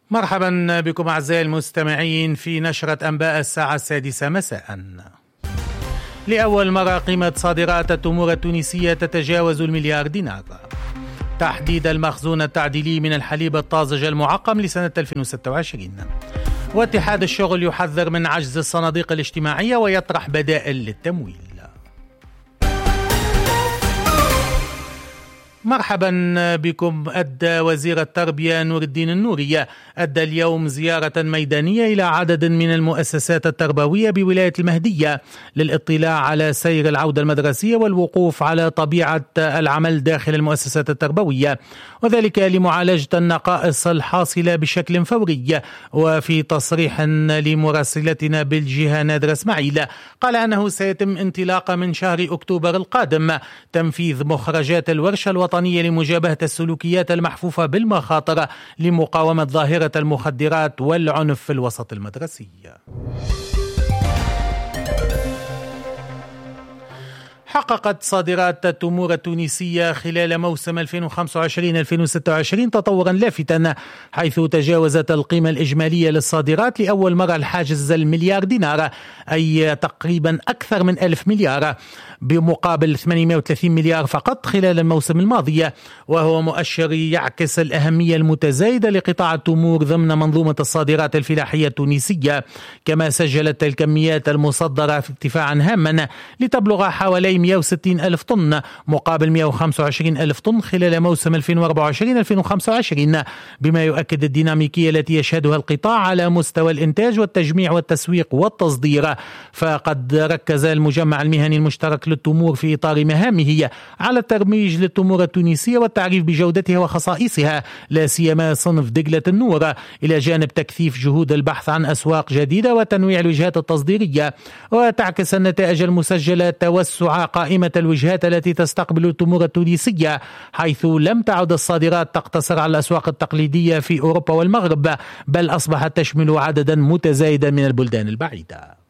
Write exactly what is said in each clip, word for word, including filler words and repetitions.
مرحبا بكم أعزائي المستمعين في نشرة أنباء الساعة السادسة مساء. لأول مرة قيمة صادرات التمور التونسية تتجاوز المليار دينار. تحديد المخزون التعديلي من الحليب الطازج المعقم لسنة ألفين وستة وعشرين. واتحاد الشغل يحذر من عجز الصناديق الاجتماعية ويطرح بدائل للتمويل. مرحبا بكم. أدى وزير التربية نور الدين النوري أدى اليوم زيارة ميدانية إلى عدد من المؤسسات التربوية بولاية المهدية للاطلاع على سير العودة المدرسية والوقوف على طبيعة العمل داخل المؤسسات التربوية، وذلك لمعالجة النقائص الحاصلة بشكل فوري. وفي تصريح لمراسلتنا بالجهة نادرة اسماعيل قال أنه سيتم انطلاق من شهر أكتوبر القادم تنفيذ مخرجات الورشة الوطنية لمجابهة السلوكيات المحفوفة بالمخاطر لمقاومة ظاهرة المخدرات والعنف في الوسط المدرسي. حققت صادرات التمور التونسية خلال موسم ألفين وخمسة وعشرين ألفين وستة وعشرين تطورا لافتا، حيث تجاوزت القيمة الإجمالية للصادرات لأول مرة الحاجز المليار دينار، أي تقريبا أكثر من ألف مليار بمقابل ثمانمائة وثلاثين مليار فقط خلال الموسم الماضي، وهو مؤشر يعكس الأهمية المتزايدة لقطاع التمور ضمن منظومة الصادرات الفلاحية التونسية. كما سجلت الكميات المصدرة في ارتفاعا هاما لتبلغ حوالي مئة وستين ألف طن مقابل مئة وخمسة وعشرين ألف طن خلال موسم ألفين وأربعة وعشرين ألفين وخمسة وعشرين، بما يؤكد الديناميكية التي يشهدها القطاع على مستوى الإنتاج والتجميع والتسويق والتصدير. فقد ركز المجمع المهني المشترك للتمور في إطار مهامه على الترويج للتمور التونسية والتعريف بجودتها وخصائصها، لا سيما صنف دجلة النور، إلى جانب تكثيف جهود البحث عن أسواق جديدة وتنويع الوجهات التصديرية. وتعكس النتائج المسجلة توسع قائمة الوجهات التي تستقبل التمور التونسية، حيث لم تعد الصادرات تقتصر على الأسواق التقليدية في أوروبا والمغرب، بل أصبحت تشمل عددا متزايدا من البلدان البعيدة.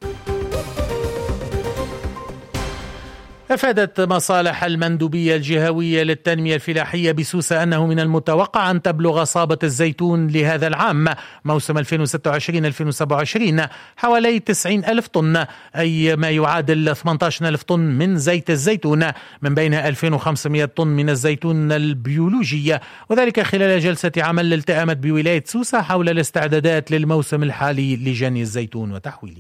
أفادت مصالح المندوبية الجهوية للتنمية الفلاحية بسوسة أنه من المتوقع أن تبلغ صابة الزيتون لهذا العام موسم ألفين وستة وعشرين ألفين وسبعة وعشرين حوالي تسعين ألف طن، أي ما يعادل ثمانية عشر ألف طن من زيت الزيتون، من بينها ألفين وخمسمائة طن من الزيتون البيولوجي، وذلك خلال جلسة عمل التأمت بولاية سوسة حول الاستعدادات للموسم الحالي لجني الزيتون وتحويله.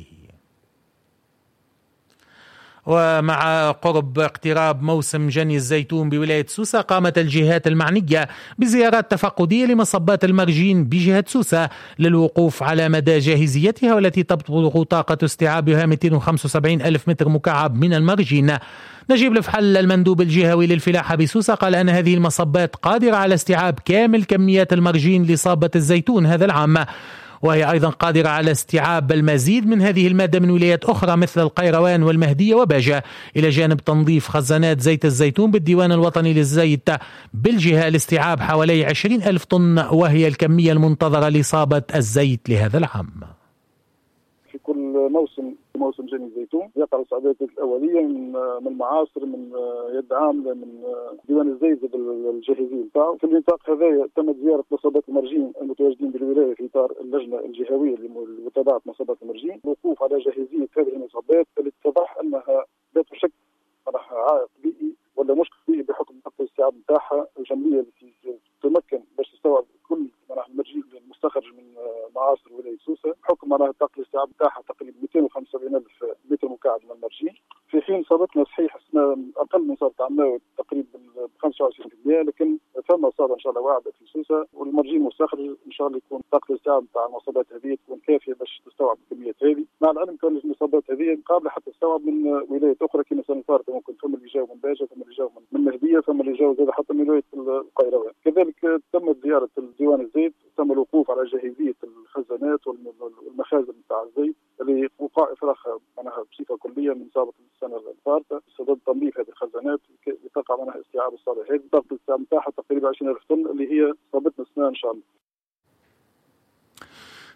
ومع قرب اقتراب موسم جني الزيتون بولاية سوسة، قامت الجهات المعنية بزيارات تفقدية لمصبات المرجين بجهة سوسة للوقوف على مدى جاهزيتها، والتي تبلغ طاقة استيعابها مئتين وخمسة وسبعين ألف متر مكعب من المرجين. نجيب الفحل المندوب الجهوي للفلاحة بسوسة قال أن هذه المصبات قادرة على استيعاب كامل كميات المرجين لصابة الزيتون هذا العام، وهي أيضا قادرة على استيعاب المزيد من هذه المادة من ولايات أخرى مثل القيروان والمهدية وباجة، إلى جانب تنظيف خزانات زيت الزيتون بالديوان الوطني للزيت بالجهة لاستيعاب حوالي عشرين ألف طن، وهي الكمية المنتظرة لصابة الزيت لهذا العام. في كل موسم موسم جني الزيتون يقع الاستعدادات الاوليه من من معاصر، من يد عامله، من ديوان الزيت بالجاهزين بتاعه. في النطاق هذا تمت زياره مصابات المرجين المتواجدين بالولايه في اطار اللجنه الجهويه لمتابعه مصابات المرجين، الوقوف على جاهزيه هذه المصابات اللي اتضح انها لا تشكل عائق بيئي ولا مشكل بيئي بحكم نقطه الاستيعاب نتاعها الجمعيه التي تمكن باش تستوعب كل المرجين المستخرج من معاصر ولايه سوسه، بحكم معناها طاقه الاستيعاب نتاعها تقريبا مئتين وخمسة وسبعين ألف متر مكعب من المرجين، في حين صابتنا صحيح اقل من صابت عماوي تقريبا ب خمسة وعشرين بالمئة، لكن ثم صابه ان شاء الله واعده في سوسه، والمرجين المستخرج ان شاء الله يكون طاقه الاستيعاب نتاع المصابات هذه تكون كافيه باش تستوعب الكميات هذه، مع العلم كون المصابات هذه قابله حتى تستوعب من ولايات اخرى كما السنه الفارطه، ممكن ثم اللي جاوا من باجه، ثم اللي جاوا من مهديه، ثم اللي جاوا زاد حتى من ولايه القيروان. كذلك تمت زياره ديوان الزيت، تم الوقوف على جاهزيه الخزانات والمخازن نتاع الزيت اللي وقع افراغها معناها بصفه كليه من سابق السنه الفارطه، بسبب تنظيف هذه الخزانات لتقع معناها استيعاب الصالح هذه، ضغط الاستيعاب نتاعها تقريبا عشرين ألف طن اللي هي صابتنا السنه ان شاء الله.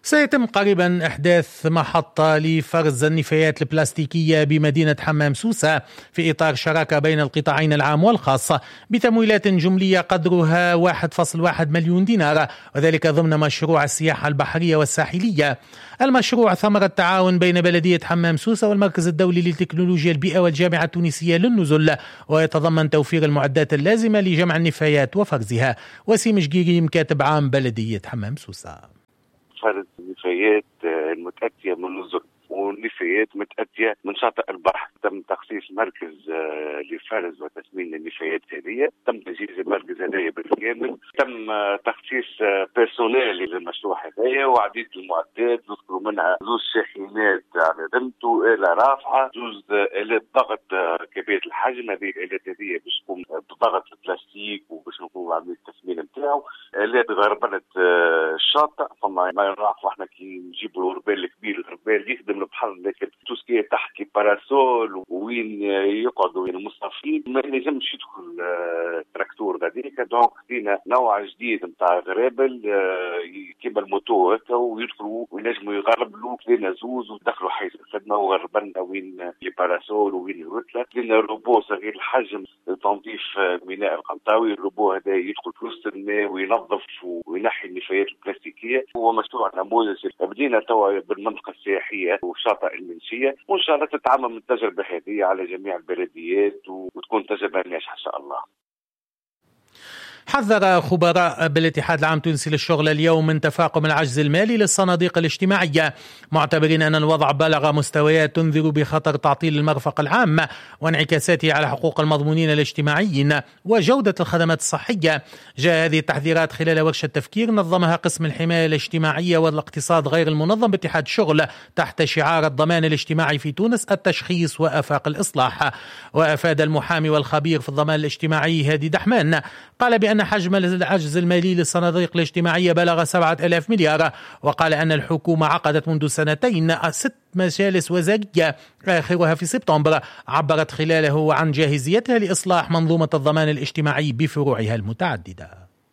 سيتم قريبا إحداث محطة لفرز النفايات البلاستيكية بمدينة حمام سوسة في إطار شراكة بين القطاعين العام والخاص بتمويلات جملية قدرها واحد فاصلة واحد مليون دينار، وذلك ضمن مشروع السياحة البحرية والساحلية. المشروع ثمرة تعاون بين بلدية حمام سوسة والمركز الدولي لتكنولوجيا البيئة والجامعة التونسية للنزل، ويتضمن توفير المعدات اللازمة لجمع النفايات وفرزها. وسيم جيريم كاتب عام بلدية حمام سوسة: فرز النفايات المتأتية من النزل والنفايات متأتية من شاطئ البحر. تم تخصيص مركز لفرز وتسمين النفايات هذه، تم تجهيز المركز هذايا بالكامل، تم تخصيص بيرسونيل للمشروع هذايا وعديد المعدات، نذكر منها زوج شاحنات على ذمته، آلة رافعة، زوج آلات ضغط كبيرة الحجم. هذه الآلات هذه باش تقوم بضغط البلاستيك وباش نقوم بعملية التسمين نتاعو. آلات غربلة الشاطئ، فما ما نعرفوا احنا كي نجيبوا الغربال الكبير، الغربال يخدم البحر، لكن توسكي تحت كي باراسول وين يقعدوا المصطفين ما ينجمش يدخل التراكتور هذيك. دونك دينا نوع جديد نتاع غرابل كيما الموتو هكا ويدخلوا وينجموا يغربلوا. لينا زوز ودخلوا حيث الخدمه وغربلنا وين لي باراسول وين الوتله. لينا روبو صغير الحجم لتنظيف ميناء القنطاوي. الروبو هذا يدخل في وسط الماء وينظف وينحي النفايات البلاستيكيه. هو مشروع نموذج بدينا توا بالمنطقه السياحيه وشاطئ المنشيه، وان شاء الله تتعمم التجربه هذه على جميع البلديات وتكون تجربه ناجحه ان شاء الله. حذر خبراء بالاتحاد العام التونسي للشغل اليوم من تفاقم العجز المالي للصناديق الاجتماعية، معتبرين أن الوضع بلغ مستويات تنذر بخطر تعطيل المرفق العام وانعكاساته على حقوق المضمونين الاجتماعيين وجودة الخدمات الصحية. جاء هذه التحذيرات خلال ورشة تفكير نظمها قسم الحماية الاجتماعية والاقتصاد غير المنظم باتحاد الشغل تحت شعار الضمان الاجتماعي في تونس، التشخيص وآفاق الإصلاح. وأفاد المحامي والخبير في الضمان الاجتماعي هادي دحمان قال بأن حجم العجز المالي للصناديق الاجتماعية بلغ سبعة آلاف مليار، وقال أن الحكومة عقدت منذ سنتين ست مجالس وزارية آخرها في سبتمبر عبرت خلاله عن جاهزيتها لإصلاح منظومة الضمان الاجتماعي بفروعها المتعددة.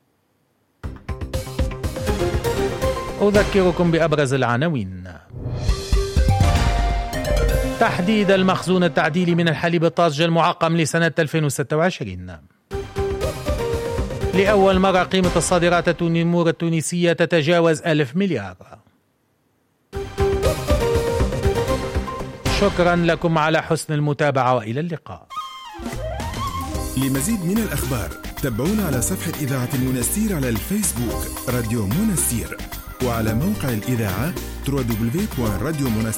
أذكركم بأبرز العناوين: تحديد المخزون التعديلي من الحليب الطازج المعقم لسنة ألفين وستة وعشرين. لأول مرة قيمة الصادرات التنمور التونسية تتجاوز ألف مليار. شكرا لكم على حسن المتابعة وإلى اللقاء. لمزيد من الأخبار تابعونا على صفحة إذاعة المنستير على الفيسبوك راديو منستير، وعلى موقع الإذاعة دبليو دبليو دبليو دوت راديو منستير